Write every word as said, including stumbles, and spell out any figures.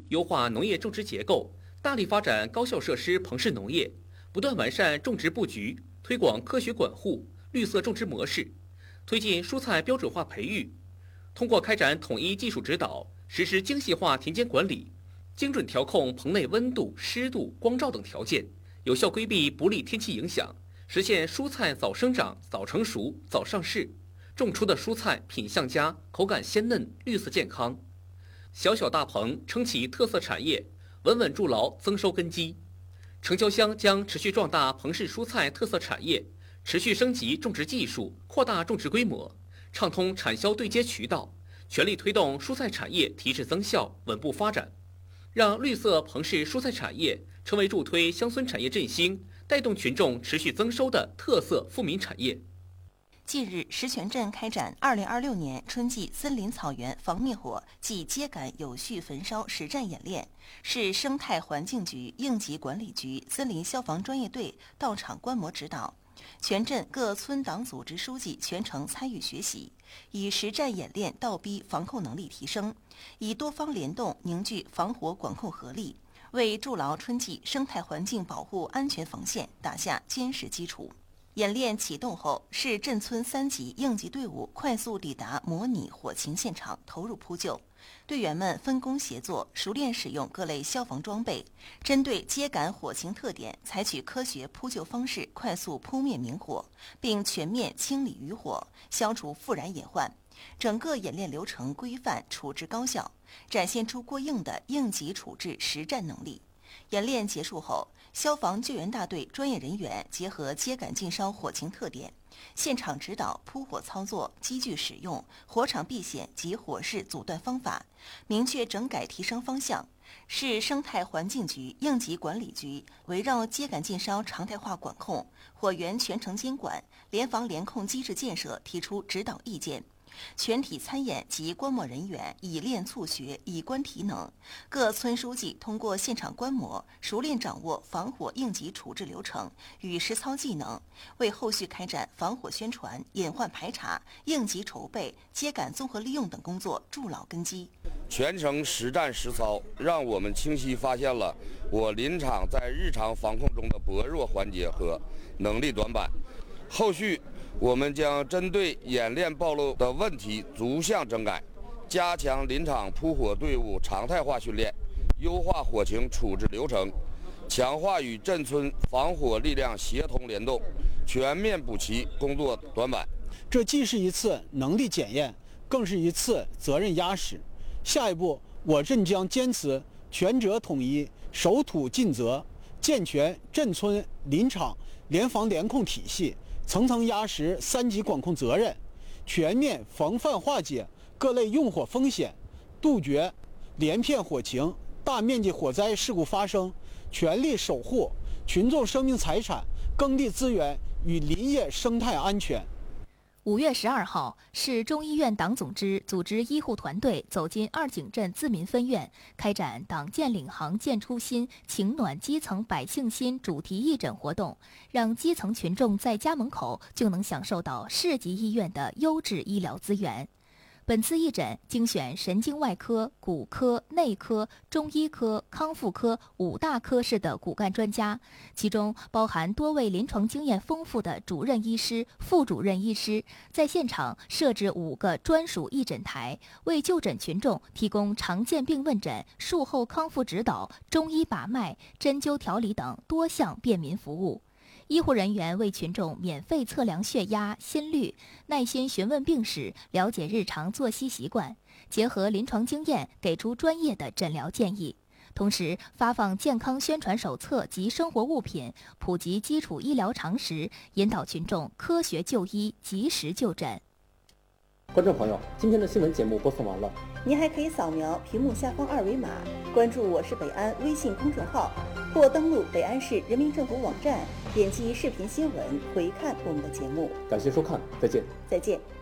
优化农业种植结构，大力发展高效设施棚式农业，不断完善种植布局，推广科学管护、绿色种植模式，推进蔬菜标准化培育。通过开展统一技术指导，实施精细化田间管理，精准调控棚内温度、湿度、光照等条件，有效规避不利天气影响，实现蔬菜早生长、早成熟、早上市，种出的蔬菜品相佳、口感鲜嫩、绿色健康。小小大棚撑起特色产业，稳稳筑牢增收根基。承销乡将持续壮大棚式蔬菜特色产业，持续升级种植技术，扩大种植规模，畅通产销对接渠道，全力推动蔬菜产业提质增效、稳步发展，让绿色棚式蔬菜产业成为助推乡村产业振兴、带动群众持续增收的特色富民产业。 近日，石泉镇开展二零二六年春季森林草原防灭火暨秸秆有序焚烧实战演练，市生态环境局应急管理局森林消防专业队到场观摩指导，全镇各村党组织书记全程参与学习，以实战演练倒逼防控能力提升，以多方联动凝聚防火管控合力，为筑牢春季生态环境保护安全防线打下坚实基础。演练启动后，市镇村三级应急队伍快速抵达模拟火情现场，投入扑救。队员们分工协作，熟练使用各类消防装备，针对秸秆火情特点，采取科学扑救方式，快速扑灭明火，并全面清理余火，消除复燃隐患。整个演练流程规范、处置高效，展现出过硬的应急处置实战能力。演练结束后，消防救援大队专业人员结合秸秆禁烧火情特点，现场指导扑火操作、机具使用、火场避险及火势阻断方法，明确整改提升方向。市生态环境局应急管理局围绕秸秆禁烧常态化管控、火源全程监管、联防联控机制建设提出指导意见。全体参演及观摩人员以练促学，以观提能。各村书记通过现场观摩，熟练掌握防火应急处置流程与实操技能，为后续开展防火宣传、隐患排查、应急筹备、秸秆综合利用等工作筑牢根基。 全程实战实操，让我们清晰发现了我林场在日常防控中的薄弱环节和能力短板。后续我们将针对演练暴露的问题逐项整改，加强林场扑火队伍常态化训练，优化火情处置流程，强化与镇村防火力量协同联动，全面补齐工作短板。 这既是一次能力检验，更是一次责任压实。下一步，我镇将坚持权责统一、守土尽责，健全镇村林场联防联控体系，层层压实三级管控责任，全面防范化解各类用火风险，杜绝连片火情、大面积火灾事故发生，全力守护群众生命财产、耕地资源与林业生态安全。 五月十二号，市中医院党总支组织医护团队走进二井镇自民分院，开展“党建领航建初心，情暖基层百姓心”主题义诊活动，让基层群众在家门口就能享受到市级医院的优质医疗资源。本次义诊精选神经外科、骨科、内科、中医科、康复科五大科室的骨干专家，其中包含多位临床经验丰富的主任医师、副主任医师，在现场设置五个专属义诊台，为就诊群众提供常见病问诊、术后康复指导、中医把脉、针灸调理等多项便民服务。医护人员为群众免费测量血压、心率，耐心询问病史，了解日常作息习惯，结合临床经验给出专业的诊疗建议。同时发放健康宣传手册及生活物品，普及基础医疗常识，引导群众科学就医、及时就诊。 观众朋友，今天的新闻节目播送完了， 您还可以扫描屏幕下方二维码，关注我是北安微信公众号，或登录北安市人民政府网站，点击视频新闻回看我们的节目。 感谢收看，再见。 再见。